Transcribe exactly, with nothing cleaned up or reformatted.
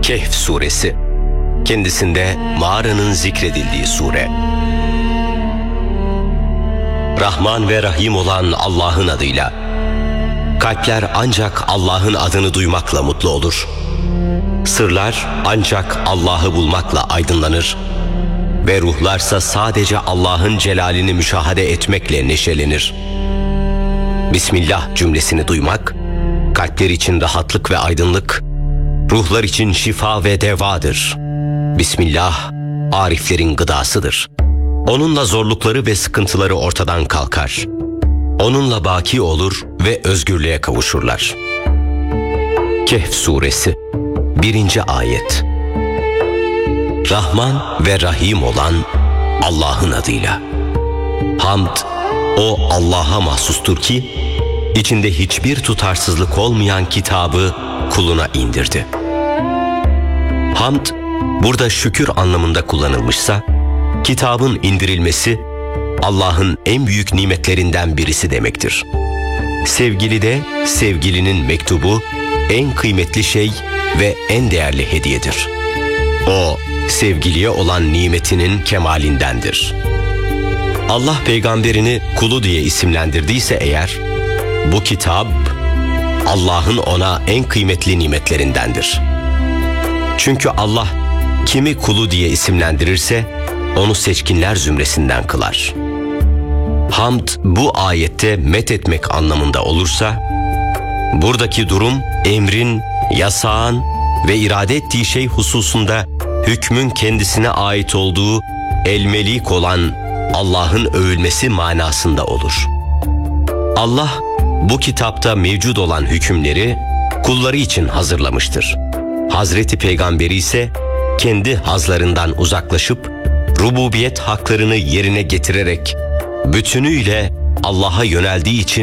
Kehf suresi, kendisinde mağaranın zikredildiği sure. Rahman ve Rahim olan Allah'ın adıyla. Kalpler ancak Allah'ın adını duymakla mutlu olur. Sırlar ancak Allah'ı bulmakla aydınlanır ve ruhlarsa sadece Allah'ın celalini müşahede etmekle neşelenir. Bismillah cümlesini duymak, kalpler için rahatlık ve aydınlık, ruhlar için şifa ve devadır. Bismillah, ariflerin gıdasıdır. Onunla zorlukları ve sıkıntıları ortadan kalkar. Onunla baki olur ve özgürlüğe kavuşurlar. Kehf suresi, birinci ayet. Rahman ve Rahim olan Allah'ın adıyla. Hamd, o Allah'a mahsustur ki, içinde hiçbir tutarsızlık olmayan kitabı kuluna indirdi. Hamd, burada şükür anlamında kullanılmışsa, kitabın indirilmesi, Allah'ın en büyük nimetlerinden birisi demektir. Sevgili de sevgilinin mektubu, en kıymetli şey ve en değerli hediyedir. O, sevgiliye olan nimetinin kemalindendir. Allah peygamberini kulu diye isimlendirdiyse eğer, bu kitap, Allah'ın ona en kıymetli nimetlerindendir. Çünkü Allah, kimi kulu diye isimlendirirse, onu seçkinler zümresinden kılar. Hamd bu ayette met etmek anlamında olursa, buradaki durum emrin, yasağın ve irade ettiği şey hususunda hükmün kendisine ait olduğu el-melik olan Allah'ın övülmesi manasında olur. Allah bu kitapta mevcut olan hükümleri kulları için hazırlamıştır. Hazreti Peygamberi ise kendi hazlarından uzaklaşıp rububiyet haklarını yerine getirerek bütünüyle Allah'a yöneldiği için